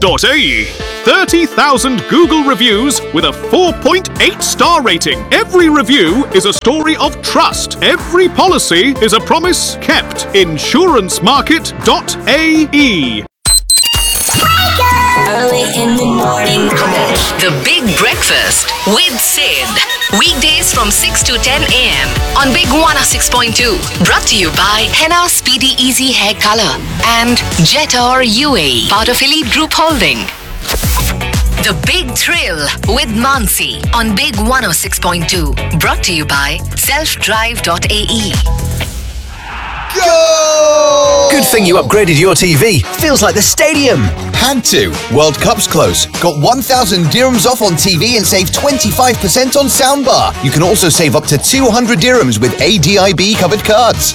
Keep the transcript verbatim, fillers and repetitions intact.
dot a e. thirty thousand Google reviews with a four point eight star rating. Every review is a story of trust. Every policy is a promise kept. insurance market dot a e. Early in the morning. Come on. The Big Breakfast with Sid. Weekdays from six to ten a m on Big one oh six point two. Brought to you by Henna Speedy Easy Hair Color and Jetor U A E, part of Elite Group Holding. The Big Thrill with Mansi on Big one oh six point two. Brought to you by self drive dot a e. Go! Good thing you upgraded your T V. Feels like the stadium. Had to. World Cup's close. Got one thousand dirhams off on T V and save twenty-five percent on soundbar. You can also save up to two hundred dirhams with A D I B covered cards.